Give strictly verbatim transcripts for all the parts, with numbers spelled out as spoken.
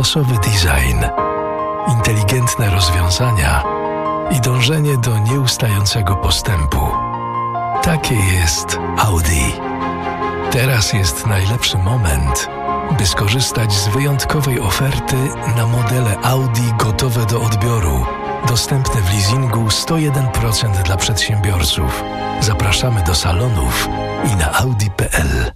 dotychczasowy design, inteligentne rozwiązania i dążenie do nieustającego postępu. Takie jest Audi. Teraz jest najlepszy moment, by skorzystać z wyjątkowej oferty na modele Audi gotowe do odbioru. Dostępne w leasingu sto jeden procent dla przedsiębiorców. Zapraszamy do salonów i na audi kropka p l.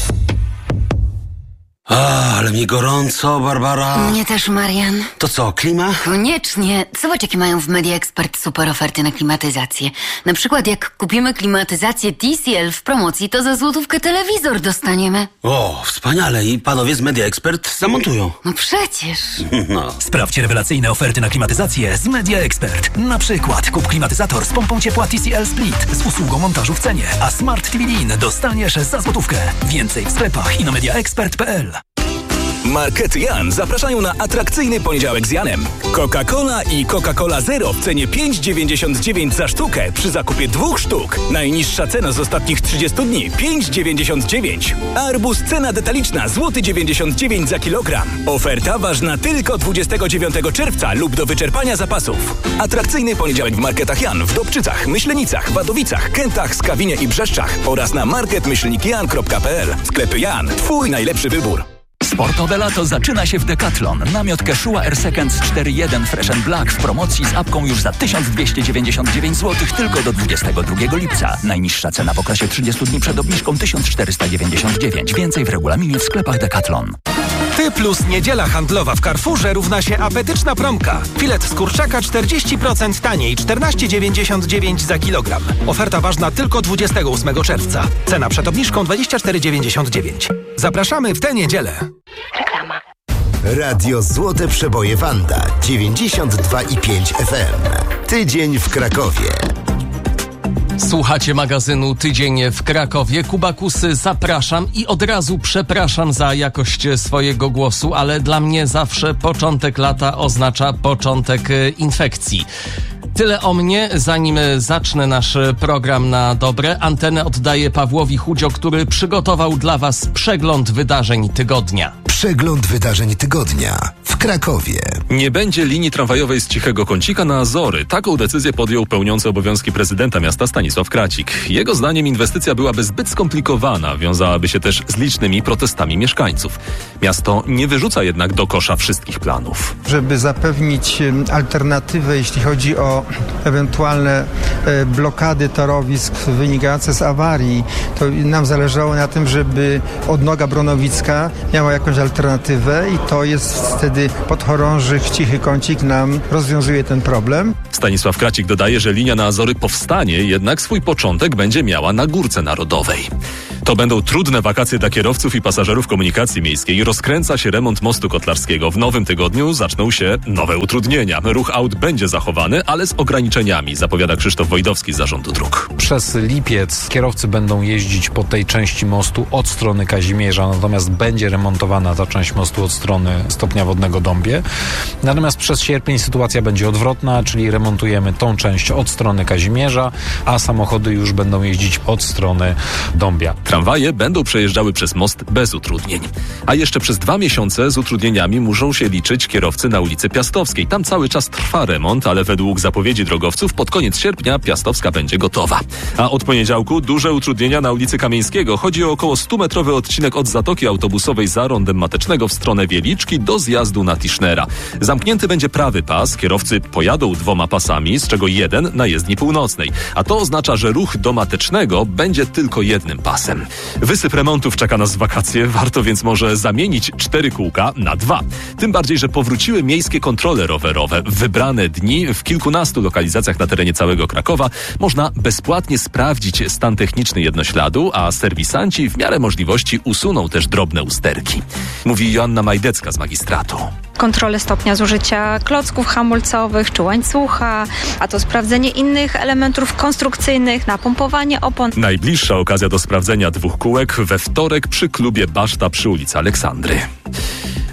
A, ale mi gorąco, Barbara. Mnie też, Marian. To co, klima? Koniecznie. Zobacz, jakie mają w Media Expert super oferty na klimatyzację. Na przykład, jak kupimy klimatyzację T C L w promocji, to za złotówkę telewizor dostaniemy. O, wspaniale. I panowie z Media Expert zamontują. No przecież. No. Sprawdź rewelacyjne oferty na klimatyzację z Media Expert. Na przykład kup klimatyzator z pompą ciepła T C L Split z usługą montażu w cenie, a Smart T V Lean dostaniesz za złotówkę. Więcej w sklepach i na media expert kropka p l. Markety Jan zapraszają na atrakcyjny poniedziałek z Janem. Coca-Cola i Coca-Cola Zero w cenie pięć dziewięćdziesiąt dziewięć za sztukę przy zakupie dwóch sztuk. Najniższa cena z ostatnich trzydziestu dni pięć dziewięćdziesiąt dziewięć. Arbuz cena detaliczna złoty dziewięćdziesiąt dziewięć za kilogram. Oferta ważna tylko dwudziestego dziewiątego czerwca lub do wyczerpania zapasów. Atrakcyjny poniedziałek w Marketach Jan w Dobczycach, Myślenicach, Wadowicach, Kętach, Skawinie i Brzeszczach oraz na market myślnik jan kropka p l. Sklepy Jan. Twój najlepszy wybór. Sportowe lato zaczyna się w Decathlon. Namiot Quechua Air Seconds cztery jeden Fresh and Black w promocji z apką już za tysiąc dwieście dziewięćdziesiąt dziewięć złotych tylko do dwudziestego drugiego lipca. Najniższa cena w okresie trzydziestu dni przed obniżką tysiąc czterysta dziewięćdziesiąt dziewięć. Więcej w regulaminie w sklepach Decathlon. Ty plus niedziela handlowa w Carrefourze równa się apetyczna promka. Filet z kurczaka czterdzieści procent taniej, czternaście dziewięćdziesiąt dziewięć za kilogram. Oferta ważna tylko dwudziestego ósmego czerwca. Cena przed obniżką dwadzieścia cztery dziewięćdziesiąt dziewięć. Zapraszamy w tę niedzielę. Reklama. Radio Złote Przeboje Wanda dziewięćdziesiąt dwa i pięć F M. Tydzień w Krakowie. Słuchacie magazynu Tydzień w Krakowie. Kuba Kusy, zapraszam i od razu przepraszam za jakość swojego głosu, ale dla mnie zawsze początek lata oznacza początek infekcji. Tyle o mnie, zanim zacznę nasz program na dobre. Antenę oddaję Pawłowi Chudzio, który przygotował dla Was przegląd wydarzeń tygodnia. Przegląd wydarzeń tygodnia w Krakowie. Nie będzie linii tramwajowej z Cichego Kącika na Azory. Taką decyzję podjął pełniący obowiązki prezydenta miasta Stanisław Kracik. Jego zdaniem inwestycja byłaby zbyt skomplikowana, wiązałaby się też z licznymi protestami mieszkańców. Miasto nie wyrzuca jednak do kosza wszystkich planów. Żeby zapewnić alternatywę, jeśli chodzi o ewentualne blokady torowisk wynikające z awarii, to nam zależało na tym, żeby odnoga Bronowicka miała jakąś alternatywę i to jest wtedy Podchorążych, Cichy Kącik nam rozwiązuje ten problem. Stanisław Kracik dodaje, że linia na Azory powstanie, jednak swój początek będzie miała na Górce Narodowej. To będą trudne wakacje dla kierowców i pasażerów komunikacji miejskiej. Rozkręca się remont mostu kotlarskiego. W nowym tygodniu zaczną się nowe utrudnienia. Ruch aut będzie zachowany, ale z ograniczeniami, zapowiada Krzysztof Wojdowski z Zarządu Dróg. Przez lipiec kierowcy będą jeździć po tej części mostu od strony Kazimierza, natomiast będzie remontowana ta część mostu od strony stopnia wodnego Dąbie. Natomiast przez sierpień sytuacja będzie odwrotna, czyli remontujemy tą część od strony Kazimierza, a samochody już będą jeździć od strony Dąbia. Tramwaje będą przejeżdżały przez most bez utrudnień. A jeszcze przez dwa miesiące z utrudnieniami muszą się liczyć kierowcy na ulicy Piastowskiej. Tam cały czas trwa remont, ale według zapowiedzi drogowców pod koniec sierpnia Piastowska będzie gotowa. A od poniedziałku duże utrudnienia na ulicy Kamieńskiego. Chodzi o około stumetrowy odcinek od zatoki autobusowej za Rondem Matecznego w stronę Wieliczki do zjazdu na Tischnera. Zamknięty będzie prawy pas. Kierowcy pojadą dwoma pasami, z czego jeden na jezdni północnej. A to oznacza, że ruch do Matecznego będzie tylko jednym pasem. Wysyp remontów czeka nas w wakacje, warto więc może zamienić cztery kółka na dwa. Tym bardziej, że powróciły miejskie kontrole rowerowe. W wybrane dni w kilkunastu lokalizacjach na terenie całego Krakowa można bezpłatnie sprawdzić stan techniczny jednośladu, a serwisanci w miarę możliwości usuną też drobne usterki. Mówi Joanna Majdecka z magistratu. Kontrolę stopnia zużycia klocków hamulcowych czy łańcucha, a to sprawdzenie innych elementów konstrukcyjnych, napompowanie opon. Najbliższa okazja do sprawdzenia dwóch kółek we wtorek przy klubie Baszta przy ulicy Aleksandry.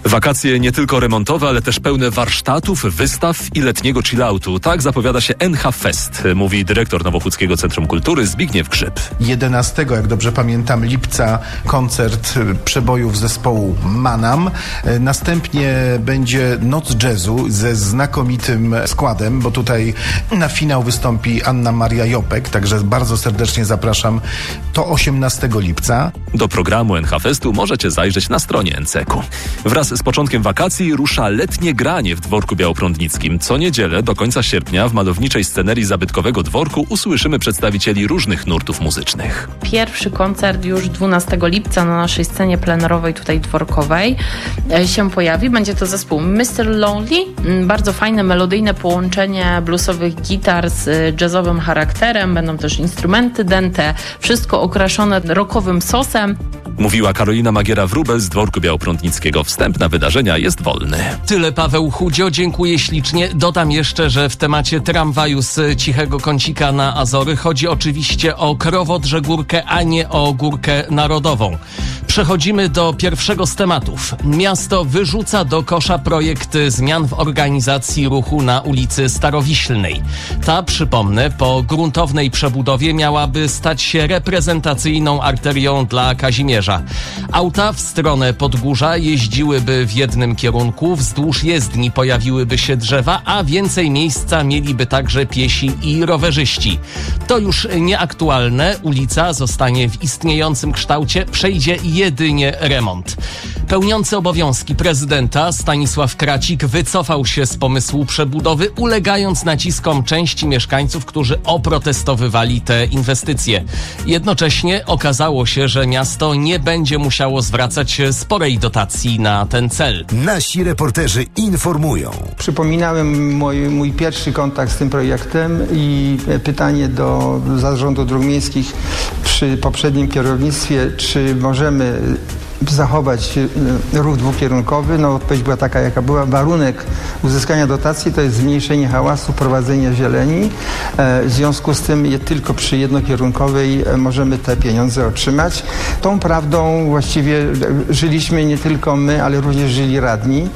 Wakacje nie tylko remontowe, ale też pełne warsztatów, wystaw i letniego chilloutu. Tak zapowiada się N H Fest, mówi dyrektor Nowochódzkiego Centrum Kultury Zbigniew Grzyb. jedenastego, jak dobrze pamiętam, lipca koncert przebojów zespołu Manam. Następnie będzie Noc Jazzu ze znakomitym składem, bo tutaj na finał wystąpi Anna Maria Jopek, także bardzo serdecznie zapraszam. To osiemnastego lipca. Do programu N H Festu możecie zajrzeć na stronie N C E K-u. Wraz z początkiem wakacji rusza letnie granie w Dworku Białoprądnickim. Co niedzielę do końca sierpnia w malowniczej scenerii zabytkowego dworku usłyszymy przedstawicieli różnych nurtów muzycznych. Pierwszy koncert już dwunastego lipca na naszej scenie plenerowej tutaj dworkowej się pojawi. Będzie to zespół mister Lonely. Bardzo fajne, melodyjne połączenie bluesowych gitar z jazzowym charakterem. Będą też instrumenty dęte. Wszystko okraszone rockowym sosem. Mówiła Karolina Magiera-Wróbel z Dworku Białoprądnickiego. Wstęp na wydarzenia jest wolny. Tyle, Paweł Chudzio, dziękuję ślicznie. Dodam jeszcze, że w temacie tramwaju z Cichego Kącika na Azory chodzi oczywiście o Krowodrze Górkę, a nie o Górkę Narodową. Przechodzimy do pierwszego z tematów. Miasto wyrzuca do kosza projekt zmian w organizacji ruchu na ulicy Starowiślnej. Ta, przypomnę, po gruntownej przebudowie miałaby stać się reprezentacyjną arterią dla Kazimierza. Auta w stronę Podgórza jeździłyby w jednym kierunku, wzdłuż jezdni pojawiłyby się drzewa, a więcej miejsca mieliby także piesi i rowerzyści. To już nieaktualne. Ulica zostanie w istniejącym kształcie, przejdzie jedynie remont. Pełniący obowiązki prezydenta Stanisław Kracik wycofał się z pomysłu przebudowy, ulegając naciskom części mieszkańców, którzy oprotestowywali te inwestycje. Jednocześnie okazało się, że miasto nie będzie musiało zwracać sporej dotacji na ten cel. Nasi reporterzy informują. Przypominałem mój, mój pierwszy kontakt z tym projektem i pytanie do Zarządu Dróg Miejskich przy poprzednim kierownictwie, czy możemy zachować ruch dwukierunkowy. No, odpowiedź była taka, jaka była. Warunek uzyskania dotacji to jest zmniejszenie hałasu, prowadzenie zieleni. W związku z tym tylko przy jednokierunkowej możemy te pieniądze otrzymać. Tą prawdą właściwie żyliśmy nie tylko my, ale również żyli radni.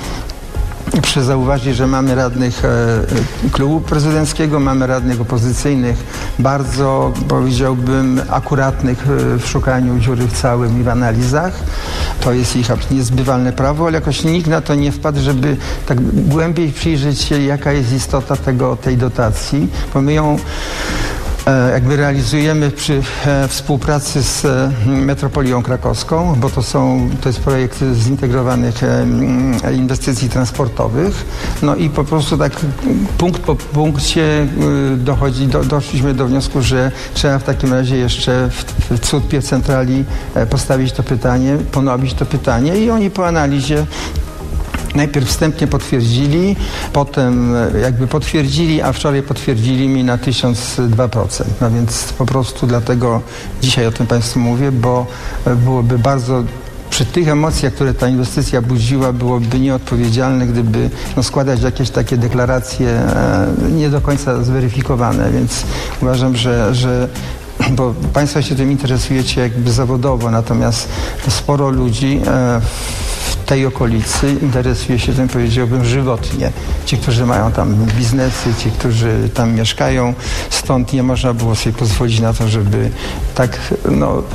Proszę zauważyć, że mamy radnych e, klubu prezydenckiego, mamy radnych opozycyjnych, bardzo, powiedziałbym, akuratnych w szukaniu dziury w całym i w analizach. To jest ich niezbywalne prawo, ale jakoś nikt na to nie wpadł, żeby tak głębiej przyjrzeć się, jaka jest istota tego, tej dotacji, bo my ją jakby realizujemy przy e, współpracy z e, Metropolią Krakowską, bo to są, to jest projekt zintegrowanych e, inwestycji transportowych. No i po prostu tak punkt po punkcie e, dochodzi, do, doszliśmy do wniosku, że trzeba w takim razie jeszcze w, w Cudpie centrali e, postawić to pytanie, ponowić to pytanie i oni po analizie najpierw wstępnie potwierdzili, potem jakby potwierdzili, a wczoraj potwierdzili mi na tysiąc dwa procent. No więc po prostu dlatego dzisiaj o tym Państwu mówię, bo byłoby bardzo przy tych emocjach, które ta inwestycja budziła, byłoby nieodpowiedzialne, gdyby no, składać jakieś takie deklaracje e, nie do końca zweryfikowane, więc uważam, że, że bo Państwo się tym interesujecie jakby zawodowo, natomiast sporo ludzi e, w tej okolicy interesuje się tym, powiedziałbym, żywotnie. Ci, którzy mają tam biznesy, ci, którzy tam mieszkają, stąd nie można było sobie pozwolić na to, żeby tak, no,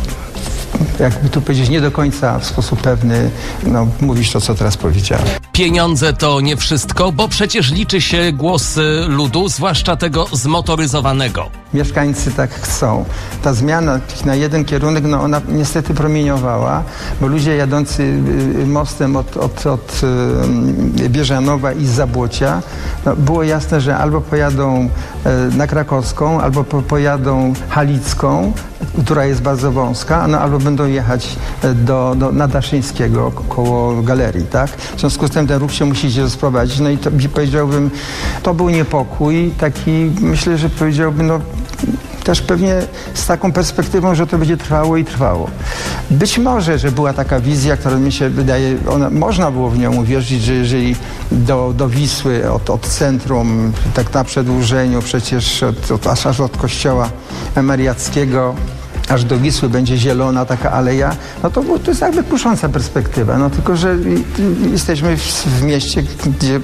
jakby tu powiedzieć, nie do końca w sposób pewny, no, mówić to, co teraz powiedziałem. Pieniądze to nie wszystko, bo przecież liczy się głos ludu, zwłaszcza tego zmotoryzowanego. Mieszkańcy tak chcą. Ta zmiana na jeden kierunek, no ona niestety promieniowała, bo ludzie jadący mostem od, od, od Bieżanowa i z Zabłocia, no, było jasne, że albo pojadą na Krakowską, albo po, pojadą Halicką, która jest bardzo wąska, no, albo będą jechać do, do, na Daszyńskiego koło galerii, tak? W związku z tym ten ruch się musi gdzieś rozprowadzić. No i to, powiedziałbym, to był niepokój, taki, myślę, że powiedziałbym, no też pewnie z taką perspektywą, że to będzie trwało i trwało. Być może, że była taka wizja, która mi się wydaje, ona, można było w nią uwierzyć, że jeżeli do, do Wisły od, od centrum, tak na przedłużeniu przecież od, od, aż od kościoła mariackiego aż do Wisły będzie zielona taka aleja, no to, to jest jakby kusząca perspektywa. No tylko, że jesteśmy w, w mieście, gdzie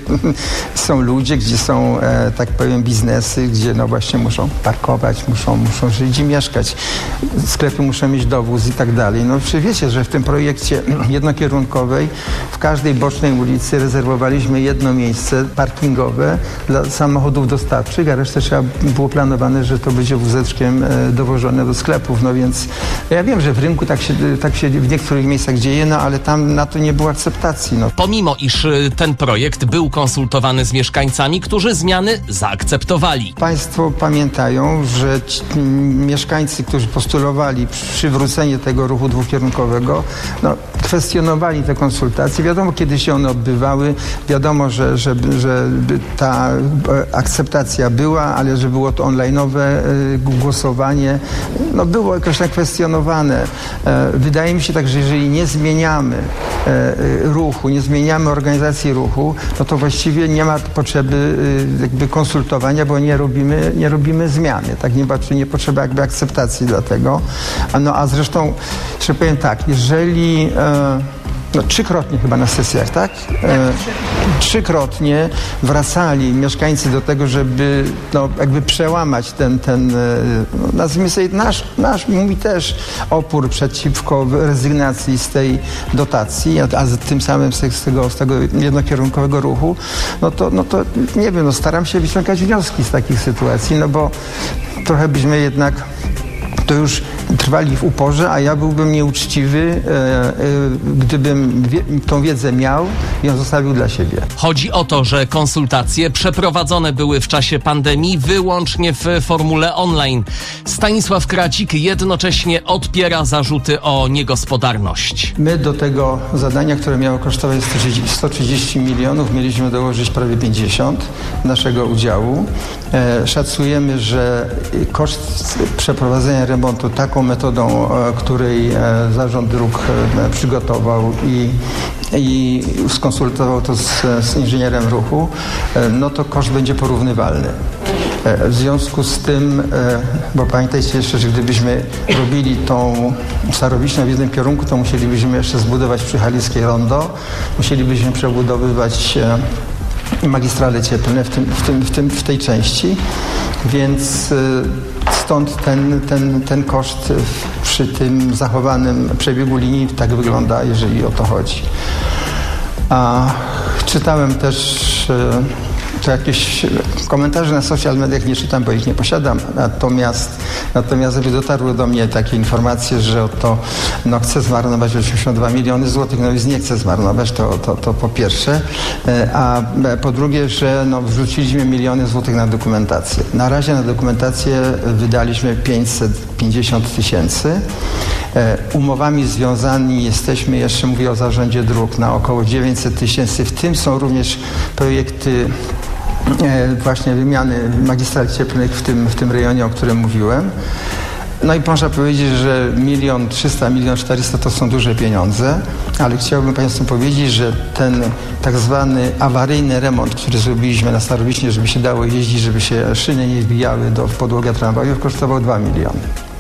są ludzie, gdzie są, e, tak powiem, biznesy, gdzie no właśnie muszą parkować, muszą, muszą żyć i mieszkać. Sklepy muszą mieć dowóz i tak dalej. No czy wiecie, że w tym projekcie jednokierunkowej w każdej bocznej ulicy rezerwowaliśmy jedno miejsce parkingowe dla samochodów dostawczych, a resztę trzeba było planowane, że to będzie wózeczkiem e, dowożone do sklepów. No więc ja wiem, że w rynku tak się, tak się w niektórych miejscach dzieje, no ale tam na to nie było akceptacji. No. Pomimo, iż ten projekt był konsultowany z mieszkańcami, którzy zmiany zaakceptowali. Państwo pamiętają, że ci, m, mieszkańcy, którzy postulowali przywrócenie tego ruchu dwukierunkowego, no, kwestionowali te konsultacje. Wiadomo, kiedy się one odbywały, wiadomo, że, że, że ta akceptacja była, ale że było to online'owe y, głosowanie, no było jakoś tak kwestionowane. E, wydaje mi się tak, że jeżeli nie zmieniamy e, ruchu, nie zmieniamy organizacji ruchu, no to właściwie nie ma potrzeby e, jakby konsultowania, bo nie robimy, nie robimy zmiany. Tak, nie, nie potrzeba jakby akceptacji dla tego. A, no a zresztą, że powiem tak, jeżeli e, no, trzykrotnie chyba na sesjach, tak? E, trzykrotnie wracali mieszkańcy do tego, żeby no, jakby przełamać ten, ten no, nazwijmy sobie, nasz, nasz mówi też opór przeciwko rezygnacji z tej dotacji, a, a tym samym z tego, z tego jednokierunkowego ruchu, no to, no to nie wiem, no staram się wyciągać wnioski z takich sytuacji, no bo trochę byśmy jednak to już trwali w uporze, a ja byłbym nieuczciwy, e, e, gdybym wie, tą wiedzę miał i ją zostawił dla siebie. Chodzi o to, że konsultacje przeprowadzone były w czasie pandemii wyłącznie w formule online. Stanisław Kracik jednocześnie odpiera zarzuty o niegospodarność. My do tego zadania, które miało kosztować sto trzydzieści milionów, mieliśmy dołożyć prawie pięćdziesiąt naszego udziału. E, szacujemy, że koszt przeprowadzenia remontu taką metodą, której Zarząd Dróg przygotował i, i skonsultował to z, z inżynierem ruchu, no to koszt będzie porównywalny. W związku z tym, bo pamiętajcie jeszcze, że gdybyśmy robili tą Starowiśnią w jednym kierunku, to musielibyśmy jeszcze zbudować przy Halickiej rondo, musielibyśmy przebudowywać magistrale cieplne w, tym, w, tym, w, tym, w tej części, więc stąd ten, ten, ten koszt przy tym zachowanym przebiegu linii tak wygląda, jeżeli o to chodzi. A czytałem też to jakieś komentarze na social mediach, nie czytam, bo ich nie posiadam, natomiast, natomiast jakby dotarły do mnie takie informacje, że oto no, chcę zmarnować osiemdziesiąt dwa miliony złotych, no więc nie chcę zmarnować, to, to, to po pierwsze, a po drugie, że no, wrzuciliśmy miliony złotych na dokumentację. Na razie na dokumentację wydaliśmy pięćset pięćdziesiąt tysięcy. Umowami związani jesteśmy, jeszcze mówię o Zarządzie Dróg, na około dziewięćset tysięcy, w tym są również projekty właśnie wymiany magistrali cieplnych w tym, w tym rejonie, o którym mówiłem. No i można powiedzieć, że milion trzysta, milion czterysta to są duże pieniądze, ale chciałbym Państwu powiedzieć, że ten tak zwany awaryjny remont, który zrobiliśmy na Starowiśnie, żeby się dało jeździć, żeby się szyny nie wbijały do podłoga tramwajów, kosztował dwa miliony.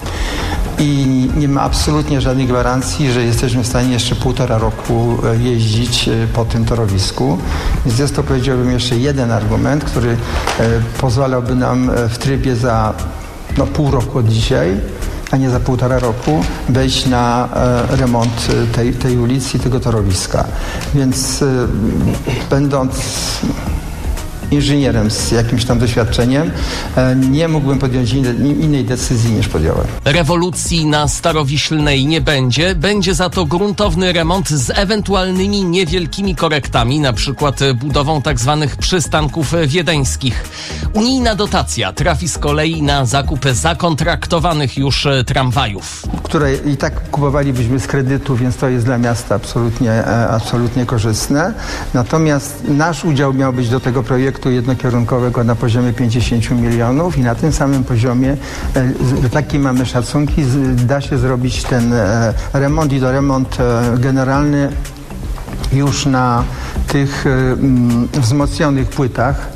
I nie ma absolutnie żadnej gwarancji, że jesteśmy w stanie jeszcze półtora roku jeździć po tym torowisku. Więc jest to, powiedziałbym, jeszcze jeden argument, który pozwalałby nam w trybie za no, pół roku od dzisiaj, a nie za półtora roku, wejść na remont tej, tej ulicy i tego torowiska. Więc będąc inżynierem z jakimś tam doświadczeniem, nie mógłbym podjąć innej decyzji niż podjąłem. Rewolucji na Starowiślnej nie będzie. Będzie za to gruntowny remont z ewentualnymi niewielkimi korektami, na przykład budową tak zwanych przystanków wiedeńskich. Unijna dotacja trafi z kolei na zakup zakontraktowanych już tramwajów, które i tak kupowalibyśmy z kredytu, więc to jest dla miasta absolutnie, absolutnie korzystne. Natomiast nasz udział miał być do tego projektu jednokierunkowego na poziomie pięćdziesiąt milionów i na tym samym poziomie, takie mamy szacunki, da się zrobić ten remont i to remont generalny już na tych wzmocnionych płytach,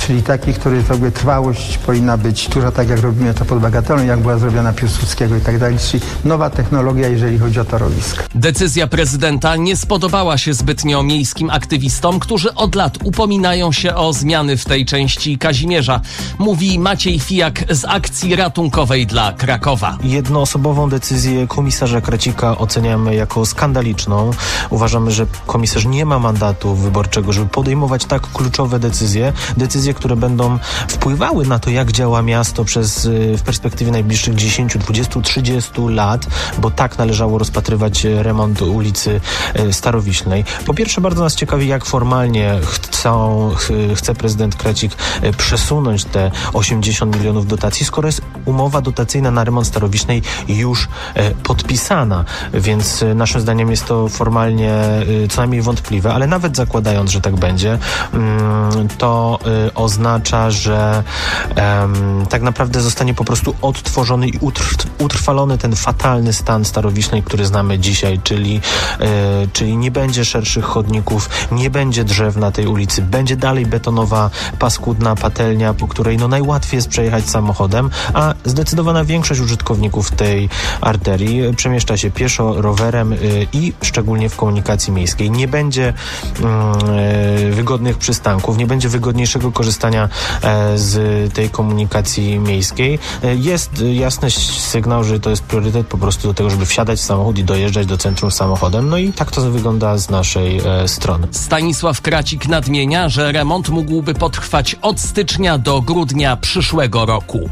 czyli taki, który to jakby trwałość powinna być duża, tak jak robimy to pod Bagatelą, jak była zrobiona Piłsudskiego i tak dalej, czyli nowa technologia, jeżeli chodzi o torowiska. Decyzja prezydenta nie spodobała się zbytnio miejskim aktywistom, którzy od lat upominają się o zmiany w tej części Kazimierza. Mówi Maciej Fijak z akcji ratunkowej dla Krakowa. Jednoosobową decyzję komisarza Kracika oceniamy jako skandaliczną. Uważamy, że komisarz nie ma mandatu wyborczego, żeby podejmować tak kluczowe decyzje. Decyzje, które będą wpływały na to, jak działa miasto przez w perspektywie najbliższych dziesięć, dwadzieścia, trzydzieści lat, bo tak należało rozpatrywać remont ulicy Starowiślnej. Po pierwsze, bardzo nas ciekawi, jak formalnie chcą, chce prezydent Kracik przesunąć te osiemdziesiąt milionów dotacji, skoro jest umowa dotacyjna na remont Starowiśnej już podpisana, więc naszym zdaniem jest to formalnie co najmniej wątpliwe, ale nawet zakładając, że tak będzie, to oznacza, że um, tak naprawdę zostanie po prostu odtworzony i utr- utrwalony ten fatalny stan Starowiśnej, który znamy dzisiaj, czyli, e, czyli nie będzie szerszych chodników, nie będzie drzew na tej ulicy, będzie dalej betonowa, paskudna patelnia, po której no najłatwiej jest przejechać samochodem, a zdecydowana większość użytkowników tej arterii przemieszcza się pieszo, rowerem y, i szczególnie w komunikacji miejskiej. Nie będzie y, wygodnych przystanków, nie będzie wygodniejszego korzystania y, z tej komunikacji miejskiej. Y, jest y, jasny sygnał, że to jest priorytet po prostu do tego, żeby wsiadać w samochód i dojeżdżać do centrum samochodem. No i tak to wygląda z naszej y, strony. Stanisław Kracik nadmienia, że remont mógłby potrwać od stycznia do grudnia przyszłego roku.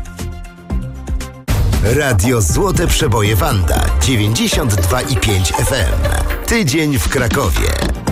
Radio Złote Przeboje Wanda dziewięćdziesiąt dwa i pięć F M. Tydzień w Krakowie.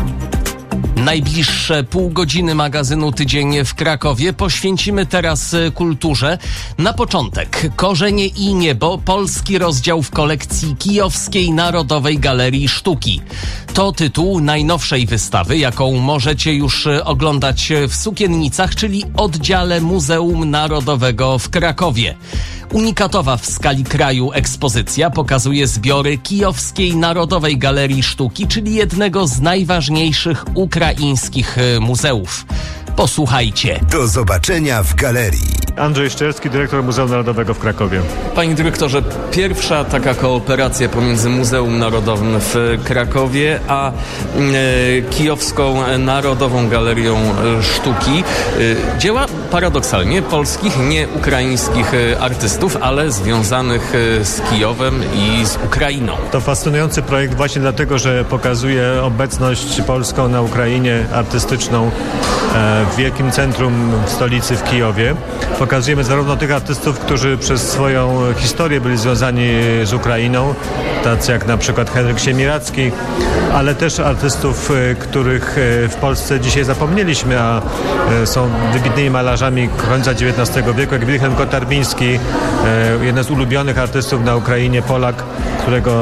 Najbliższe pół godziny magazynu Tydzień w Krakowie poświęcimy teraz kulturze. Na początek Korzenie i niebo, polski rozdział w kolekcji Kijowskiej Narodowej Galerii Sztuki. To tytuł najnowszej wystawy, jaką możecie już oglądać w Sukiennicach, czyli oddziale Muzeum Narodowego w Krakowie. Unikatowa w skali kraju ekspozycja pokazuje zbiory Kijowskiej Narodowej Galerii Sztuki, czyli jednego z najważniejszych ukraińskich muzeów. Posłuchajcie. Do zobaczenia w galerii. Andrzej Szczerski, dyrektor Muzeum Narodowego w Krakowie. Panie dyrektorze, pierwsza taka kooperacja pomiędzy Muzeum Narodowym w Krakowie a e, Kijowską Narodową Galerią Sztuki. E, dzieła paradoksalnie polskich, nie ukraińskich artystów, ale związanych z Kijowem i z Ukrainą. To fascynujący projekt właśnie dlatego, że pokazuje obecność polską na Ukrainie artystyczną e, w wielkim centrum w stolicy w Kijowie. Pokazujemy zarówno tych artystów, którzy przez swoją historię byli związani z Ukrainą, tacy jak na przykład Henryk Siemiracki, ale też artystów, których w Polsce dzisiaj zapomnieliśmy, a są wybitnymi malarzami końca dziewiętnastego wieku, jak Wilhelm Kotarbiński, jeden z ulubionych artystów na Ukrainie, Polak, którego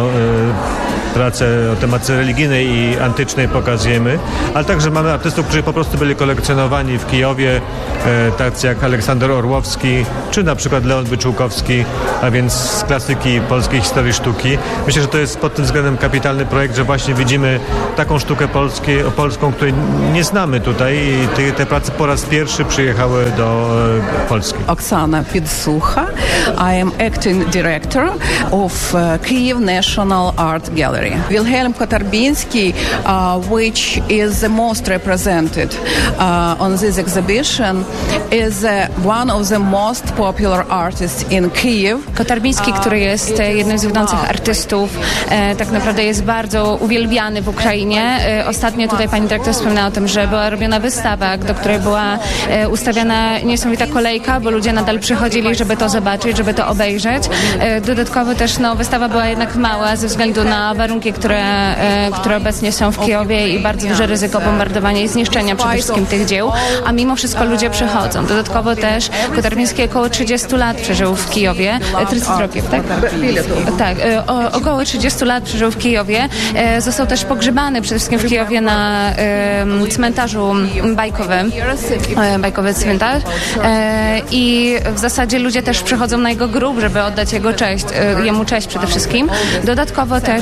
pracę o tematyce religijnej i antycznej pokazujemy, ale także mamy artystów, którzy po prostu byli kolekcjonowani w Kijowie, e, tacy jak Aleksander Orłowski, czy na przykład Leon Wyczółkowski, a więc z klasyki polskiej historii sztuki. Myślę, że to jest pod tym względem kapitalny projekt, że właśnie widzimy taką sztukę polskie, polską, której nie znamy tutaj i te, te prace po raz pierwszy przyjechały do e, Polski. Oksana Підсуха. I am acting director of uh, Kyiv National Art Gallery. Wilhelm Kotarbiński, uh, which is the most represented uh, on this exhibition, is uh, one of the most popular artists in Kyiv. Kotarbiński, który jest jednym z wiodących artystów, e, tak naprawdę jest bardzo uwielbiany w Ukrainie. E, ostatnio tutaj pani dyrektor wspomniała o tym, że była robiona wystawa, do której była e, ustawiana niesamowita kolejka, bo ludzie nadal przychodzili, żeby to zobaczyć, żeby to obejrzeć. E, dodatkowo też no, wystawa była jednak mała ze względu na warunki, które, e, które obecnie są w Kijowie i bardzo duże ryzyko bombardowania i zniszczenia przede wszystkim tych dzieł, a mimo wszystko ludzie przychodzą. Dodatkowo też Kotarbiński około trzydzieści lat przeżył w Kijowie. trzydzieści roków, tak? Tak, e, o, około trzydzieści lat przeżył w Kijowie. E, został też pogrzebany przede wszystkim w Kijowie na e, cmentarzu bajkowym. E, bajkowy cmentarz. E, I w zasadzie ludzie też przychodzą na jego grób, żeby oddać jego cześć, e, jemu cześć przede wszystkim. Dodatkowo też e,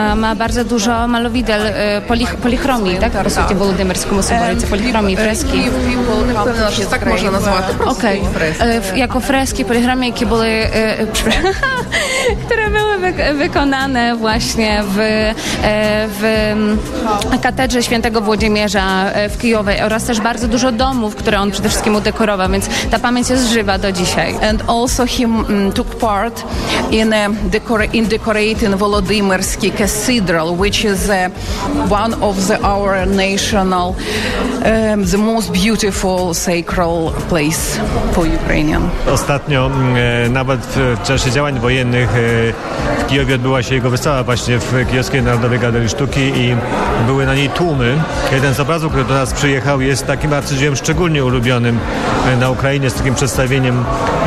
e, ma bardzo dużo malowidel, e, polich, polichromii, tak? Po Sowiecie Wołodymyrskim, Soboricy, polichromii, freski. Tak można nazwać. Okej. Okay. Jako freski, polichromii, jakie były, e, e, które były wy, wykonane właśnie w, e, w katedrze świętego Włodzimierza w Kijowie oraz też bardzo dużo domów, które on przede wszystkim udekorował, więc ta pamięć jest żywa do dzisiaj. And also he um, took part in a decor- in decorating Volodymyrsky Cathedral, which is uh, one of the our national, um, the most beautiful sacred place for Ukrainian. Ostatnio e, nawet w czasie działań wojennych e, w Kijowie odbyła się jego wystawa właśnie w Kijowskiej Narodowej Galerii Sztuki i były na niej tłumy. Jeden z obrazów, który do nas przyjechał, jest takim arcydziełem szczególnie ulubionym e, na Ukrainie, z takim przedstawieniem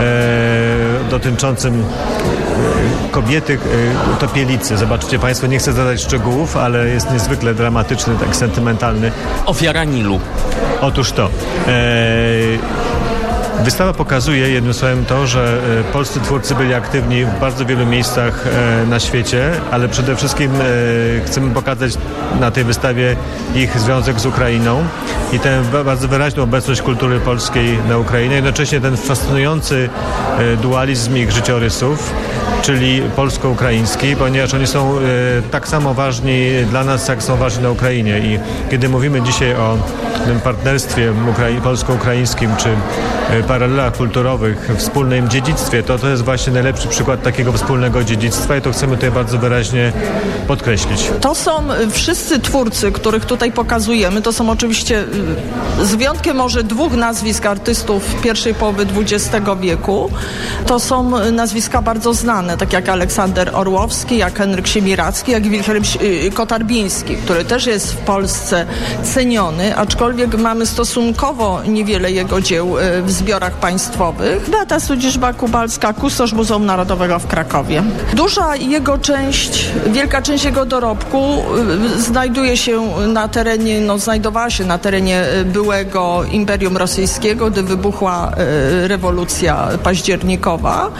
e, dotyczącym e, kobiety e, topielicy. Zobaczycie Państwo, nie chcę zadać szczegółów, ale jest niezwykle dramatyczny, tak sentymentalny. Ofiara Nilu. Otóż to. E, Wystawa pokazuje jednym słowem to, że e, polscy twórcy byli aktywni w bardzo wielu miejscach e, na świecie, ale przede wszystkim e, chcemy pokazać na tej wystawie ich związek z Ukrainą i tę bardzo wyraźną obecność kultury polskiej na Ukrainie, jednocześnie ten fascynujący e, dualizm ich życiorysów, czyli polsko-ukraiński, ponieważ oni są e, tak samo ważni dla nas, jak są ważni na Ukrainie. I kiedy mówimy dzisiaj o tym partnerstwie ukrai- polsko-ukraińskim, czy e, paralelach kulturowych, wspólnym dziedzictwie, to to jest właśnie najlepszy przykład takiego wspólnego dziedzictwa i to chcemy tutaj bardzo wyraźnie podkreślić. To są wszyscy twórcy, których tutaj pokazujemy, to są oczywiście z wyjątkiem może dwóch nazwisk artystów pierwszej połowy dwudziestego wieku, to są nazwiska bardzo znane, tak jak Aleksander Orłowski, jak Henryk Siemiracki, jak Wilhelm Kotarbiński, który też jest w Polsce ceniony, aczkolwiek mamy stosunkowo niewiele jego dzieł w zbiorach państwowych. Beata Studziszba-Kubalska, kustosz Muzeum Narodowego w Krakowie. Duża jego część, wielka część jego dorobku znajduje się na terenie, no znajdowała się na terenie byłego Imperium Rosyjskiego, gdy wybuchła rewolucja październikowa.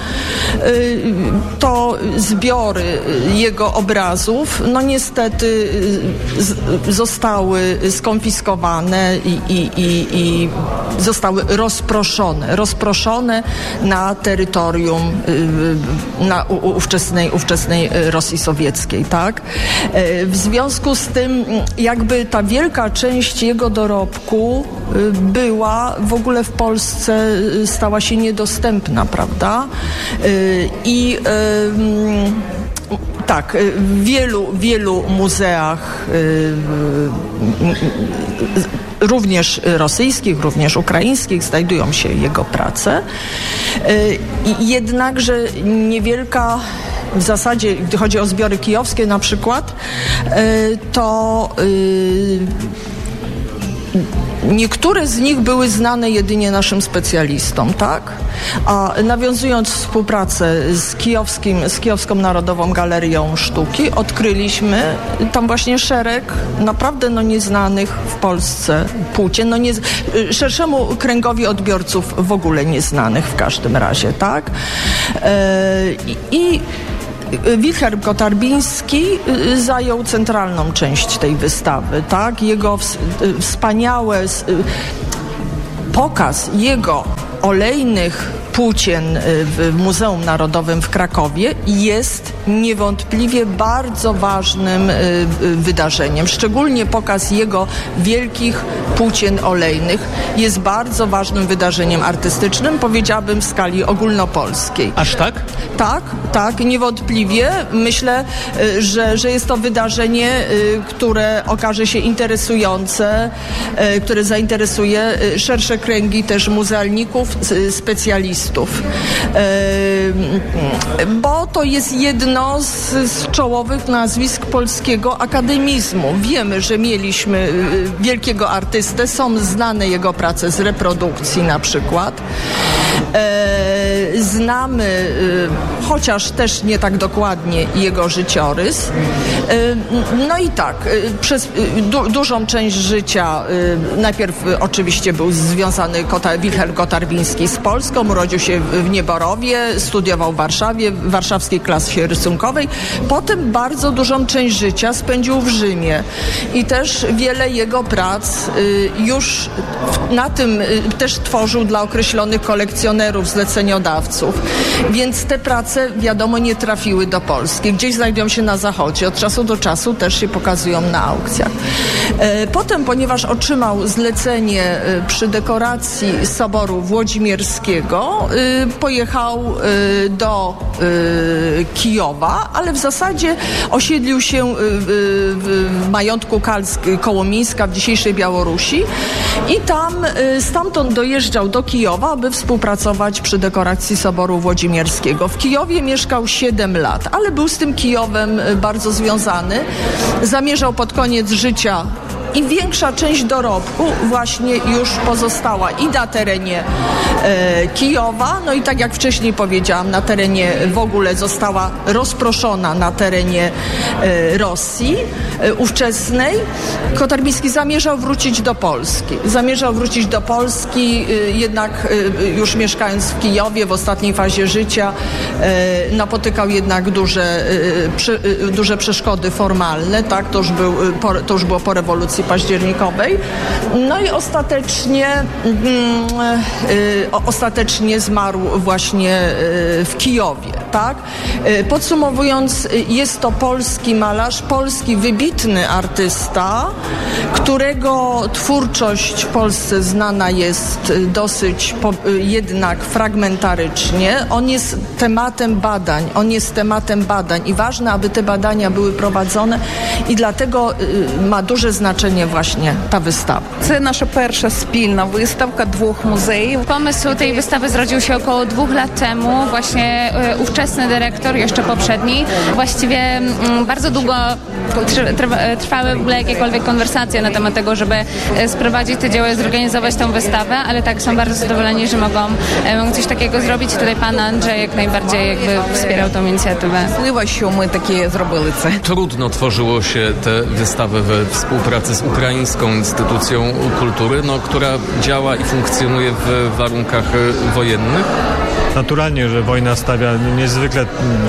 To zbiory jego obrazów, no niestety zostały skonfiskowane i, i, i, i zostały rozproszone. Rozproszone na terytorium na ówczesnej, ówczesnej Rosji Sowieckiej, tak? W związku z tym jakby ta wielka część jego dorobku była w ogóle w Polsce, stała się niedostępna, prawda? I tak, w wielu, wielu muzeach również rosyjskich, również ukraińskich znajdują się jego prace. Jednakże niewielka, w zasadzie, gdy chodzi o zbiory kijowskie na przykład, to niektóre z nich były znane jedynie naszym specjalistom, tak? A nawiązując współpracę z kijowskim, z Kijowską Narodową Galerią Sztuki, odkryliśmy tam właśnie szereg naprawdę no nieznanych w Polsce płócien, no nie, szerszemu kręgowi odbiorców w ogóle nieznanych w każdym razie, tak? I, i Wilhelm Kotarbiński zajął centralną część tej wystawy, tak? Jego wspaniałe pokaz jego olejnych płócien w Muzeum Narodowym w Krakowie jest niewątpliwie bardzo ważnym wydarzeniem. Szczególnie pokaz jego wielkich płócien olejnych jest bardzo ważnym wydarzeniem artystycznym, powiedziałabym w skali ogólnopolskiej. Aż tak? Tak, tak, niewątpliwie. Myślę, że, że jest to wydarzenie, które okaże się interesujące, które zainteresuje szersze kręgi też muzealników, specjalistów. Bo to jest jedno z, z czołowych nazwisk polskiego akademizmu. Wiemy, że mieliśmy wielkiego artystę, są znane jego prace z reprodukcji na przykład. E, znamy, e, chociaż też nie tak dokładnie, jego życiorys. E, no i tak, e, przez e, du, dużą część życia e, najpierw e, oczywiście był związany Kota, Wilhelm Kotarbiński z Polską, urodził się w Nieborowie, studiował w Warszawie, w warszawskiej klasie rysunkowej. Potem bardzo dużą część życia spędził w Rzymie i też wiele jego prac y, już na tym y, też tworzył dla określonych kolekcjonerów, zleceniodawców. Więc te prace, wiadomo, nie trafiły do Polski. Gdzieś znajdują się na zachodzie. Od czasu do czasu też się pokazują na aukcjach. Y, potem, ponieważ otrzymał zlecenie y, przy dekoracji Soboru Włodzimierskiego, y, pojechał y, do y, Kijowa, ale w zasadzie osiedlił się y, y, w majątku Kalsk koło Mińska w dzisiejszej Białorusi i tam y, stamtąd dojeżdżał do Kijowa, aby współpracować przy dekoracji Soboru Włodzimierskiego. W Kijowie mieszkał siedem lat, ale był z tym Kijowem y, bardzo związany. Zamierzał pod koniec życia i większa część dorobku właśnie już pozostała i na terenie e, Kijowa, no i tak jak wcześniej powiedziałam, na terenie w ogóle została rozproszona na terenie e, Rosji e, ówczesnej. Kotarbiński zamierzał wrócić do Polski. Zamierzał wrócić do Polski, e, jednak e, już mieszkając w Kijowie w ostatniej fazie życia e, napotykał jednak duże, e, prze, e, duże przeszkody formalne, tak, to już, był, po, to już było po rewolucji październikowej. No i ostatecznie mm, y, ostatecznie zmarł właśnie y, w Kijowie, tak? Y, podsumowując, jest to polski malarz, polski wybitny artysta, którego twórczość w Polsce znana jest dosyć po, y, jednak fragmentarycznie. On jest tematem badań, on jest tematem badań i ważne, aby te badania były prowadzone i dlatego y, ma duże znaczenie właśnie ta wystawa. To nasza pierwsza wspólna wystawa dwóch muzeów. Pomysł tej wystawy zrodził się około dwóch lat temu. Właśnie y, ówczesny dyrektor, jeszcze poprzedni, właściwie y, bardzo długo trwa, trwały w ogóle jakiekolwiek konwersacje na temat tego, żeby y, sprowadzić te dzieła i zorganizować tę wystawę, ale tak są bardzo zadowoleni, że mogą, y, mogą coś takiego zrobić i tutaj pan Andrzej jak najbardziej jakby wspierał tą inicjatywę. Możliwe, że my takie zrobili це. Trudno tworzyło się tę wystawę we współpracy z ukraińską instytucją kultury, no, która działa i funkcjonuje w warunkach wojennych? Naturalnie, że wojna stawia niezwykle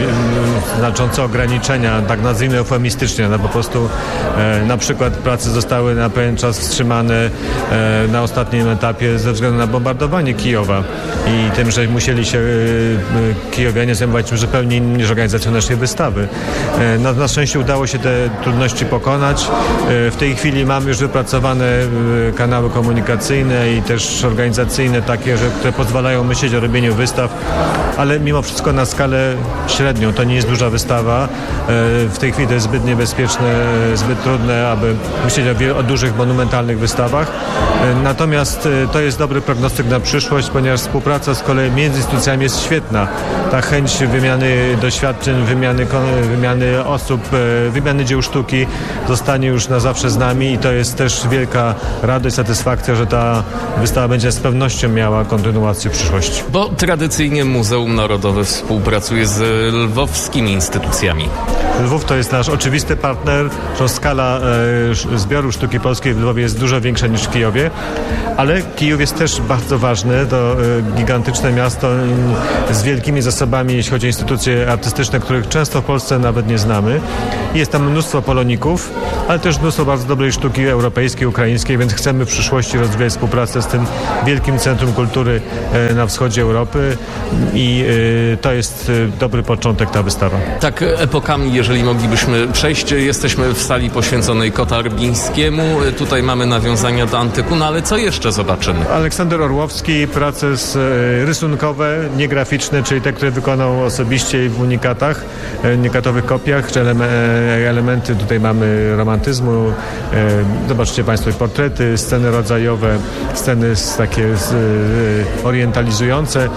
znaczące ograniczenia, tak nazwijmy eufemistycznie, no po prostu e, na przykład prace zostały na pewien czas wstrzymane e, na ostatnim etapie ze względu na bombardowanie Kijowa i tym, że musieli się e, kijowianie zajmować czymś zupełnie innym niż organizacją naszej wystawy. E, na, na szczęście udało się te trudności pokonać. E, w tej chwili mamy już wypracowane e, kanały komunikacyjne i też organizacyjne takie, że, które pozwalają myśleć o robieniu wystaw, ale mimo wszystko na skalę średnią. To nie jest duża wystawa. W tej chwili to jest zbyt niebezpieczne, zbyt trudne, aby myśleć o, o dużych, monumentalnych wystawach. Natomiast to jest dobry prognostyk na przyszłość, ponieważ współpraca z kolei między instytucjami jest świetna. Ta chęć wymiany doświadczeń, wymiany, wymiany osób, wymiany dzieł sztuki zostanie już na zawsze z nami i to jest też wielka radość, satysfakcja, że ta wystawa będzie z pewnością miała kontynuację w przyszłości. Bo tradycyjnie Muzeum Narodowe współpracuje z lwowskimi instytucjami. Lwów to jest nasz oczywisty partner, że skala e, zbioru sztuki polskiej w Lwowie jest dużo większa niż w Kijowie, ale Kijów jest też bardzo ważny, to e, gigantyczne miasto e, z wielkimi zasobami, jeśli chodzi o instytucje artystyczne, których często w Polsce nawet nie znamy. Jest tam mnóstwo poloników, ale też mnóstwo bardzo dobrej sztuki europejskiej, ukraińskiej, więc chcemy w przyszłości rozwijać współpracę z tym wielkim centrum kultury e, na wschodzie Europy i e, to jest e, dobry początek ta wystawa. Tak, epokami, jeżeli moglibyśmy przejść, jesteśmy w sali poświęconej Kotarbińskiemu. Tutaj mamy nawiązania do antyku, no ale co jeszcze zobaczymy? Aleksander Orłowski, prace z, e, rysunkowe, niegraficzne, czyli te, które wykonał osobiście i w unikatach, e, unikatowych kopiach, czy eleme, elementy, tutaj mamy romantyzmu, e, zobaczcie Państwo portrety, sceny rodzajowe, sceny z, takie z, e, orientalizujące. Mamy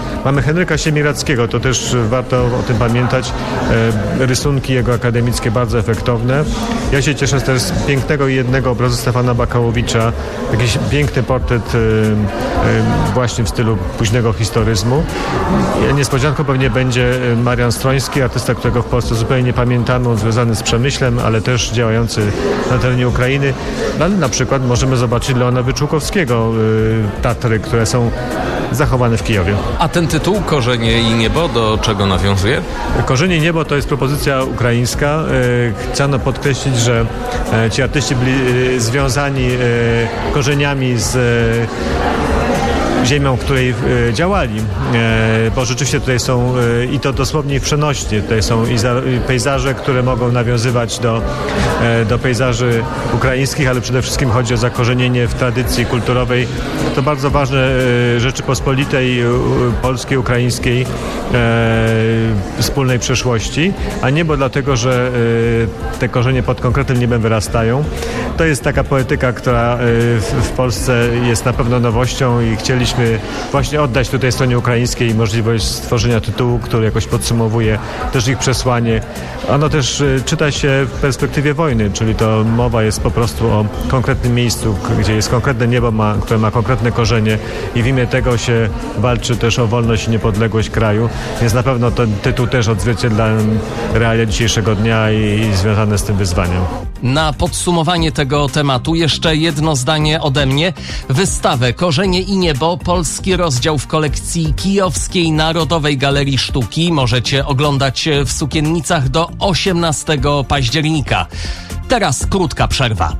Henryka Siemiradzkiego, to też warto o tym pamiętać. E, rysunki jego akademickie bardzo efektowne. Ja się cieszę też z pięknego i jednego obrazu Stefana Bakałowicza. Jakiś piękny portret e, e, właśnie w stylu późnego historyzmu. Niespodzianką pewnie będzie Marian Stroński, artysta, którego w Polsce zupełnie nie pamiętamy, on związany z przemyślem, ale też działający na terenie Ukrainy. Ale na przykład możemy zobaczyć Leona Wyczółkowskiego, e, Tatry, które są zachowane w Kijowie. A ten tytuł Korzenie i niebo do czego nawiązuje? Korzenie i niebo to jest propozycja ukraińska. Chciano podkreślić, że ci artyści byli związani korzeniami z ziemią, w której e, działali, e, bo rzeczywiście tutaj są e, i to dosłownie przenośnie, tutaj są i, za, i pejzaże, które mogą nawiązywać do, e, do pejzaży ukraińskich, ale przede wszystkim chodzi o zakorzenienie w tradycji kulturowej. To bardzo ważne e, Rzeczypospolitej e, polskiej, ukraińskiej e, wspólnej przeszłości, a nie bo dlatego, że e, te korzenie pod konkretnym niebem wyrastają. To jest taka poetyka, która e, w, w Polsce jest na pewno nowością i chcieliśmy właśnie oddać tutaj stronie ukraińskiej możliwość stworzenia tytułu, który jakoś podsumowuje też ich przesłanie. Ono też y, czyta się w perspektywie wojny, czyli to mowa jest po prostu o konkretnym miejscu, gdzie jest konkretne niebo, ma, które ma konkretne korzenie i w imię tego się walczy też o wolność i niepodległość kraju, więc na pewno ten tytuł też odzwierciedla realia dzisiejszego dnia i, i związane z tym wyzwaniem. Na podsumowanie tego tematu jeszcze jedno zdanie ode mnie. Wystawę Korzenie i niebo, polski rozdział w kolekcji Kijowskiej Narodowej Galerii Sztuki możecie oglądać w Sukiennicach do osiemnastego października. Teraz krótka przerwa.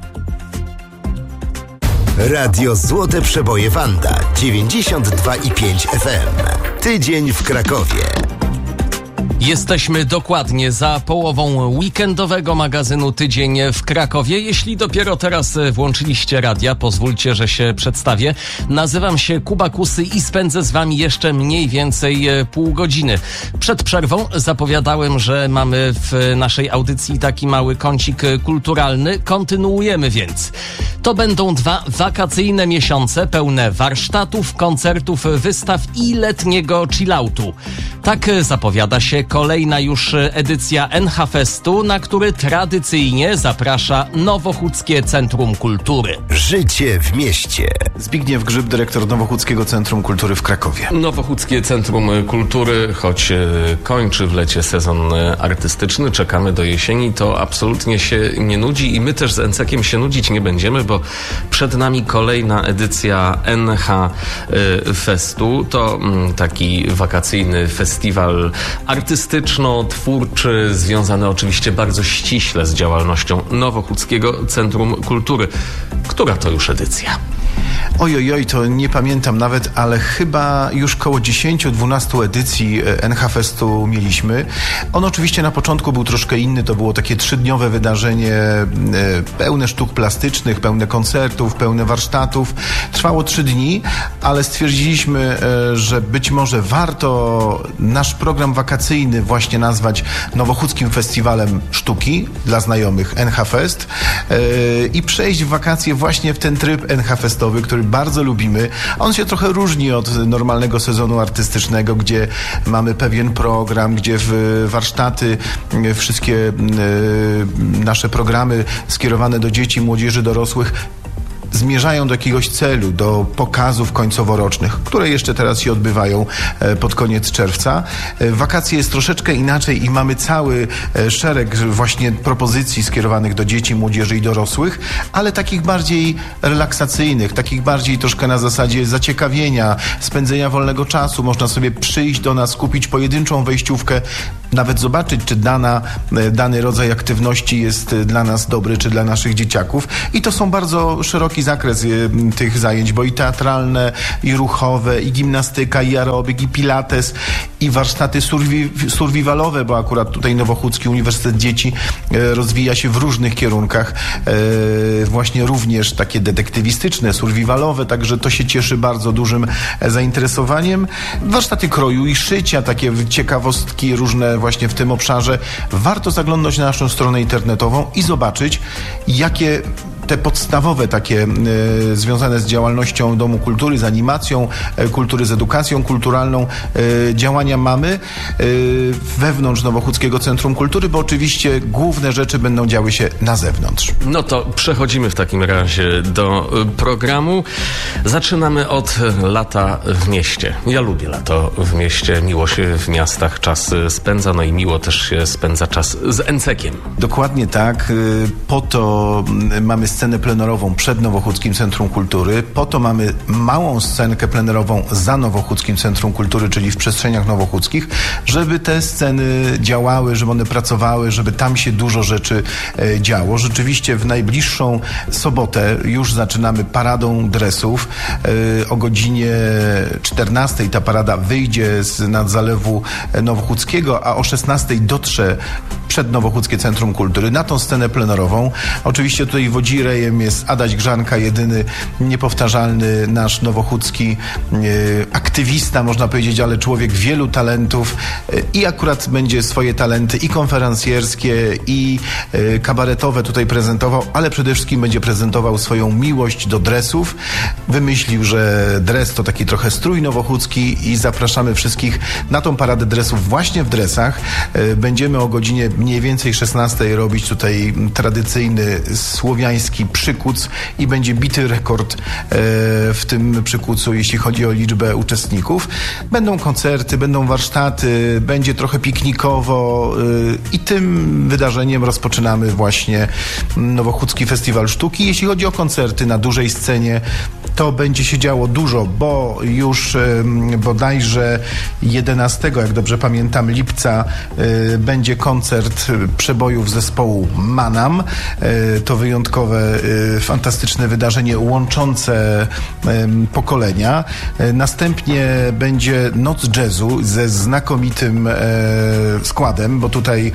Radio Złote Przeboje Wanda dziewięćdziesiąt dwa i pięć F M. Tydzień w Krakowie. Jesteśmy dokładnie za połową weekendowego magazynu Tydzień w Krakowie. Jeśli dopiero teraz włączyliście radia, pozwólcie, że się przedstawię. Nazywam się Kuba Kusy i spędzę z wami jeszcze mniej więcej pół godziny. Przed przerwą zapowiadałem, że mamy w naszej audycji taki mały kącik kulturalny. Kontynuujemy więc. To będą dwa wakacyjne miesiące pełne warsztatów, koncertów, wystaw i letniego chilloutu. Tak zapowiada się kolejna już edycja N H Festu, na który tradycyjnie zaprasza Nowochódzkie Centrum Kultury. Życie w mieście. Zbigniew Grzyb, dyrektor Nowochódzkiego Centrum Kultury w Krakowie. Nowochódzkie Centrum Kultury, choć kończy w lecie sezon artystyczny, czekamy do jesieni, to absolutnie się nie nudzi i my też z Encekiem się nudzić nie będziemy, bo przed nami kolejna edycja N H Festu. To taki wakacyjny festiwal artystyczno-twórczy, związany oczywiście bardzo ściśle z działalnością Nowochódzkiego Centrum Kultury. Która to już edycja? Oj, oj, oj, to nie pamiętam nawet, ale chyba już koło dziesięć dwanaście edycji N H Festu mieliśmy. On oczywiście na początku był troszkę inny, to było takie trzydniowe wydarzenie, pełne sztuk plastycznych, pełne koncertów, pełne warsztatów. Trwało trzy dni, ale stwierdziliśmy, że być może warto nasz program wakacyjny właśnie nazwać Nowochódzkim Festiwalem Sztuki dla znajomych N H Fest i przejść w wakacje właśnie w ten tryb N H Festowy, który bardzo lubimy. On się trochę różni od normalnego sezonu artystycznego, gdzie mamy pewien program, gdzie w warsztaty, wszystkie nasze programy skierowane do dzieci, młodzieży, dorosłych zmierzają do jakiegoś celu, do pokazów końcoworocznych, które jeszcze teraz się odbywają pod koniec czerwca. Wakacje jest troszeczkę inaczej i mamy cały szereg właśnie propozycji skierowanych do dzieci, młodzieży i dorosłych, ale takich bardziej relaksacyjnych, takich bardziej troszkę na zasadzie zaciekawienia, spędzenia wolnego czasu. Można sobie przyjść do nas, kupić pojedynczą wejściówkę, nawet zobaczyć, czy dana, dany rodzaj aktywności jest dla nas dobry, czy dla naszych dzieciaków. I to są bardzo szeroki zakres tych zajęć, bo i teatralne, i ruchowe, i gimnastyka, i aerobik, i pilates, i warsztaty survi- survivalowe, bo akurat tutaj Nowochódzki Uniwersytet Dzieci rozwija się w różnych kierunkach, właśnie również takie detektywistyczne, survivalowe, także to się cieszy bardzo dużym zainteresowaniem. Warsztaty kroju i szycia, takie ciekawostki różne właśnie w tym obszarze. Warto zaglądnąć na naszą stronę internetową i zobaczyć, jakie te podstawowe takie e, związane z działalnością Domu Kultury, z animacją e, kultury, z edukacją kulturalną e, działania mamy e, wewnątrz Nowochódzkiego Centrum Kultury, bo oczywiście główne rzeczy będą działy się na zewnątrz. No to przechodzimy w takim razie do programu. Zaczynamy od lata w mieście. Ja lubię lato w mieście, miło się w miastach czas spędza, no i miło też się spędza czas z Encekiem. Dokładnie tak. Po to mamy scenę plenerową przed Nowochódzkim Centrum Kultury, po to mamy małą scenkę plenerową za Nowochódzkim Centrum Kultury, czyli w przestrzeniach nowochódzkich, żeby te sceny działały, żeby one pracowały, żeby tam się dużo rzeczy e, działo. Rzeczywiście w najbliższą sobotę już zaczynamy paradą dresów. E, o godzinie czternastej ta parada wyjdzie z nad Zalewu Nowochódzkiego, a o szesnastej dotrze przed Nowochódzkie Centrum Kultury na tą scenę plenerową. Oczywiście tutaj wodzirejem jest Adaś Grzanka, jedyny niepowtarzalny nasz nowochódzki e, aktywista, można powiedzieć, ale człowiek wielu talentów e, i akurat będzie swoje talenty i konferencjerskie, i e, kabaretowe tutaj prezentował, ale przede wszystkim będzie prezentował swoją miłość do dresów. Wymyślił, że dres to taki trochę strój nowochódzki i zapraszamy wszystkich na tą paradę dresów właśnie w dresach. E, będziemy o godzinie mniej więcej szesnastej robić tutaj tradycyjny słowiański przykuc i będzie bity rekord e, w tym przykucu, jeśli chodzi o liczbę uczestników. Będą koncerty, będą warsztaty, będzie trochę piknikowo e, i tym wydarzeniem rozpoczynamy właśnie Nowochódzki Festiwal Sztuki. Jeśli chodzi o koncerty na dużej scenie, to będzie się działo dużo, bo już e, bodajże jedenastego, jak dobrze pamiętam, lipca e, będzie koncert przebojów zespołu Manam. E, to wyjątkowe, e, fantastyczne wydarzenie łączące e, pokolenia. E, następnie będzie Noc Jazzu ze znakomitym e, składem, bo tutaj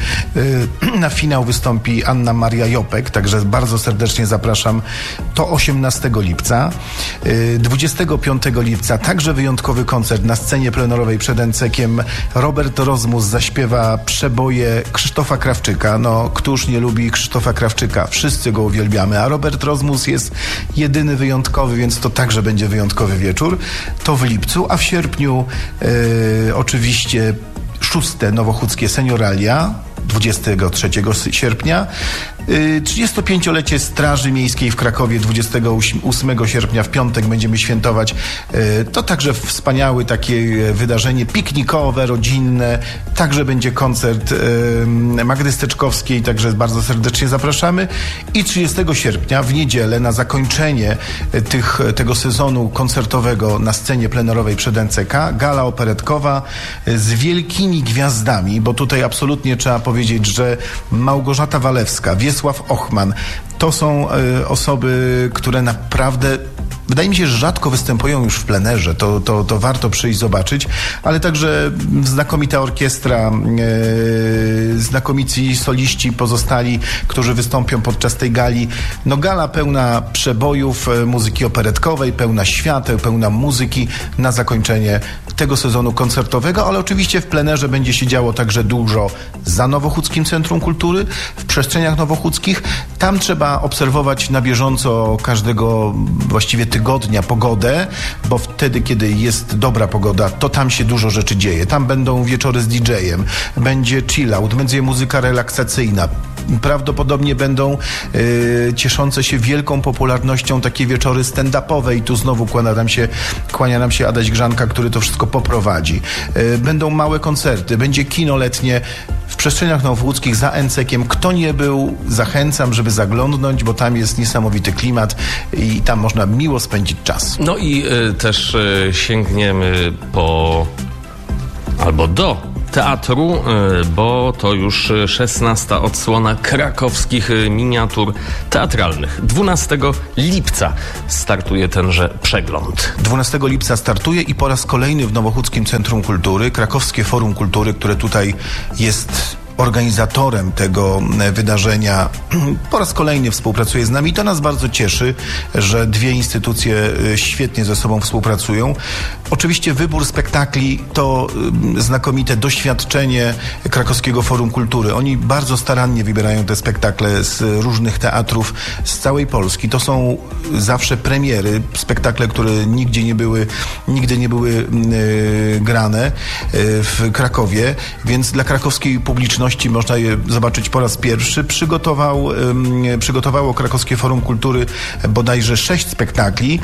e, na finał wystąpi Anna Maria Jopek, także bardzo serdecznie zapraszam. To osiemnastego lipca. E, dwudziestego piątego lipca także wyjątkowy koncert na scenie plenerowej przed Encekiem. Robert Rozmus zaśpiewa przeboje Krzysztofa Krawczyka. No, któż nie lubi Krzysztofa Krawczyka? Wszyscy go uwielbiamy, a Robert Rozmus jest jedyny wyjątkowy, więc to także będzie wyjątkowy wieczór. To w lipcu, a w sierpniu e, oczywiście szóste Nowochódzkie Senioralia, dwudziestego trzeciego sierpnia. trzydziestopięciolecie Straży Miejskiej w Krakowie, dwudziestego ósmego sierpnia w piątek będziemy świętować. To także wspaniałe takie wydarzenie piknikowe, rodzinne. Także będzie koncert Magdy Steczkowskiej, także bardzo serdecznie zapraszamy. I trzydziestego sierpnia w niedzielę na zakończenie tych, tego sezonu koncertowego na scenie plenerowej przed N C K gala operetkowa z wielkimi gwiazdami, bo tutaj absolutnie trzeba powiedzieć, że Małgorzata Walewska, Wiesław Ochman, to są y, osoby, które naprawdę, wydaje mi się, że rzadko występują już w plenerze. To, to, to warto przyjść zobaczyć, ale także znakomita orkiestra, yy, znakomici soliści pozostali, którzy wystąpią podczas tej gali. No gala pełna przebojów, muzyki operetkowej, pełna świateł, pełna muzyki na zakończenie tego sezonu koncertowego, ale oczywiście w plenerze będzie się działo także dużo za Nowochódzkim Centrum Kultury, w przestrzeniach nowochódzkich. Tam trzeba obserwować na bieżąco każdego właściwie tygodnia pogodę, bo wtedy, kiedy jest dobra pogoda, to tam się dużo rzeczy dzieje. Tam będą wieczory z D J-em, będzie chill-out, będzie muzyka relaksacyjna. Prawdopodobnie będą y, cieszące się wielką popularnością takie wieczory stand-upowe i tu znowu kłania nam się, kłania nam się Adaś Grzanka, który to wszystko poprowadzi. Y, będą małe koncerty, będzie kino letnie w przestrzeniach nowochódzkich za Encekiem. Kto nie był, zachęcam, żeby zaglądnąć, bo tam jest niesamowity klimat i tam można miło spędzić czas. No i y, też y, sięgniemy po albo do teatru, bo to już szesnasta odsłona krakowskich miniatur teatralnych. dwunastego lipca startuje tenże przegląd. dwunastego lipca startuje i po raz kolejny w Nowochódzkim Centrum Kultury, Krakowskie Forum Kultury, które tutaj jest organizatorem tego wydarzenia, po raz kolejny współpracuje z nami. To nas bardzo cieszy, że dwie instytucje świetnie ze sobą współpracują. Oczywiście wybór spektakli to znakomite doświadczenie Krakowskiego Forum Kultury. Oni bardzo starannie wybierają te spektakle z różnych teatrów z całej Polski. To są zawsze premiery, spektakle, które nigdzie nie były, nigdy nie były y, grane y, w Krakowie, więc dla krakowskiej publiczności można je zobaczyć po raz pierwszy. Przygotował, y, przygotowało Krakowskie Forum Kultury bodajże sześć spektakli.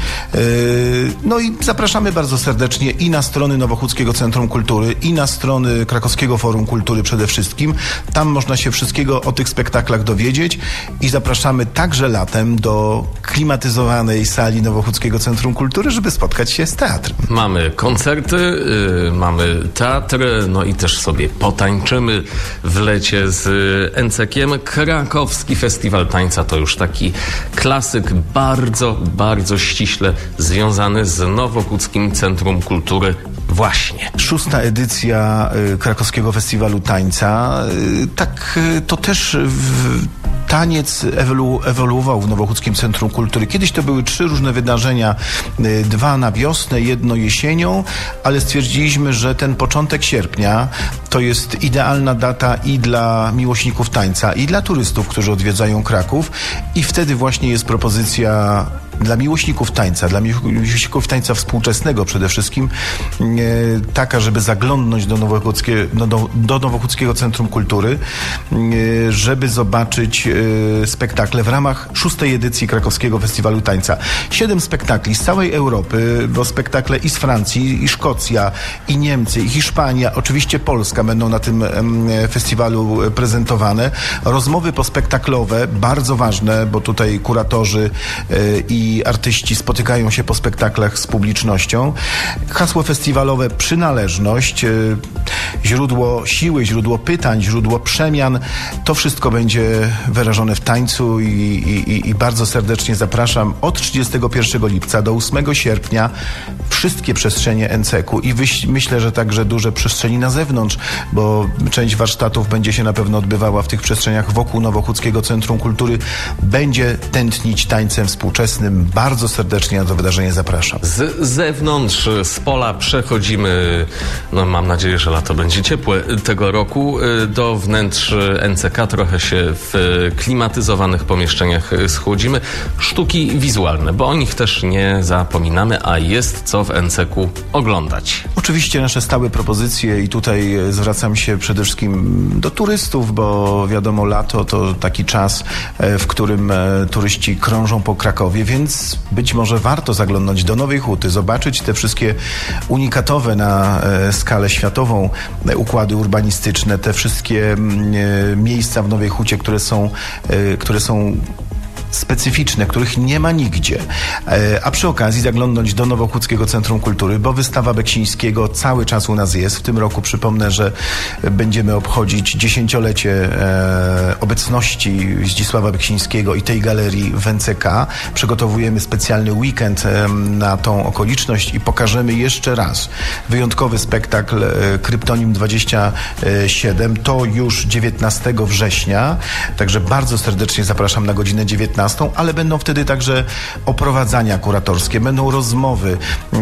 Y, no i zapraszamy bardzo serdecznie i na strony Nowochódzkiego Centrum Kultury, i na strony Krakowskiego Forum Kultury przede wszystkim. Tam można się wszystkiego o tych spektaklach dowiedzieć i zapraszamy także latem do klimatyzowanej sali Nowochódzkiego Centrum Kultury, żeby spotkać się z teatrem. Mamy koncerty, yy, mamy teatr, no i też sobie potańczymy w lecie z Encekiem. Krakowski Festiwal Tańca to już taki klasyk, bardzo, bardzo ściśle związany z Nowochódzkim Centrum Kultury. Właśnie. Szósta edycja y, Krakowskiego Festiwalu Tańca. Y, tak, y, to też w, taniec ewolu, ewoluował w Nowochódzkim Centrum Kultury. Kiedyś to były trzy różne wydarzenia. Y, dwa na wiosnę, jedno jesienią, ale stwierdziliśmy, że ten początek sierpnia to jest idealna data i dla miłośników tańca, i dla turystów, którzy odwiedzają Kraków. I wtedy właśnie jest propozycja dla miłośników tańca, dla miłośników tańca współczesnego przede wszystkim, e, taka, żeby zaglądnąć do, Nowochódzkie, do, do, do Nowochódzkiego Centrum Kultury, e, żeby zobaczyć e, spektakle w ramach szóstej edycji Krakowskiego Festiwalu Tańca. Siedem spektakli z całej Europy, bo spektakle i z Francji, i Szkocja, i Niemcy, i Hiszpania, oczywiście Polska będą na tym e, festiwalu prezentowane. Rozmowy pospektaklowe, bardzo ważne, bo tutaj kuratorzy e, i i artyści spotykają się po spektaklach z publicznością. Hasło festiwalowe przynależność, źródło siły, źródło pytań, źródło przemian. To wszystko będzie wyrażone w tańcu i, i, i bardzo serdecznie zapraszam od trzydziestego pierwszego lipca do ósmego sierpnia wszystkie przestrzenie Enceku i wyś, myślę, że także duże przestrzeni na zewnątrz, bo część warsztatów będzie się na pewno odbywała w tych przestrzeniach wokół Nowochódzkiego Centrum Kultury. Będzie tętnić tańcem współczesnym. Bardzo serdecznie na to wydarzenie zapraszam. Z zewnątrz, z pola przechodzimy, no mam nadzieję, że lato będzie ciepłe tego roku, do wnętrz N C K. Trochę się w klimatyzowanych pomieszczeniach schłodzimy. Sztuki wizualne, bo o nich też nie zapominamy, a jest co w N C K-u oglądać. Oczywiście nasze stałe propozycje i tutaj zwracam się przede wszystkim do turystów, bo wiadomo, lato to taki czas, w którym turyści krążą po Krakowie, więc być może warto zaglądnąć do Nowej Huty, zobaczyć te wszystkie unikatowe na e, skalę światową e, układy urbanistyczne, te wszystkie e, miejsca w Nowej Hucie, które są, e, które są specyficzne, których nie ma nigdzie. A przy okazji zaglądnąć do Nowochódzkiego Centrum Kultury, bo wystawa Beksińskiego cały czas u nas jest. W tym roku przypomnę, że będziemy obchodzić dziesięciolecie e, obecności Zdzisława Beksińskiego i tej galerii w N C K. Przygotowujemy specjalny weekend e, na tą okoliczność i pokażemy jeszcze raz wyjątkowy spektakl e, Kryptonim dwadzieścia siedem. To już dziewiętnastego września, także bardzo serdecznie zapraszam na godzinę dziewiętnastą, ale będą wtedy także oprowadzania kuratorskie, będą rozmowy yy,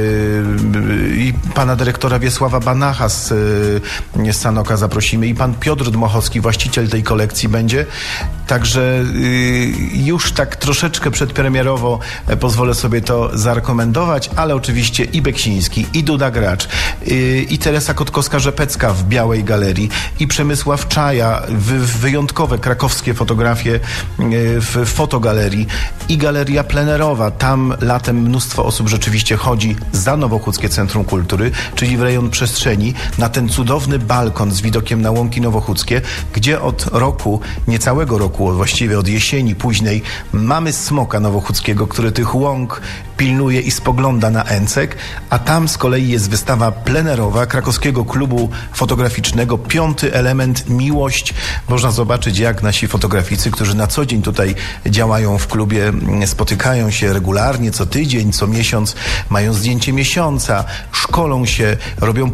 i pana dyrektora Wiesława Banacha z, yy, z Sanoka zaprosimy i pan Piotr Dmochowski, właściciel tej kolekcji będzie. Także yy, już tak troszeczkę przedpremierowo yy, pozwolę sobie to zarekomendować, ale oczywiście i Beksiński, i Duda Gracz, yy, i Teresa Kotkowska-Rzepecka w Białej Galerii, i Przemysław Czaja, w, w wyjątkowe krakowskie fotografie yy, w fotogalerii, i galeria plenerowa. Tam latem mnóstwo osób rzeczywiście chodzi za Nowochódzkie Centrum Kultury, czyli w rejon przestrzeni, na ten cudowny balkon z widokiem na Łąki Nowochódzkie, gdzie od roku, niecałego roku, właściwie od jesieni późnej, mamy smoka nowochódzkiego, który tych łąk pilnuje i spogląda na Encek, a tam z kolei jest wystawa plenerowa Krakowskiego Klubu Fotograficznego Piąty Element Miłość. Można zobaczyć, jak nasi fotograficy, którzy na co dzień tutaj działają w klubie, spotykają się regularnie, co tydzień, co miesiąc, mają zdjęcie miesiąca, szkolą się, robią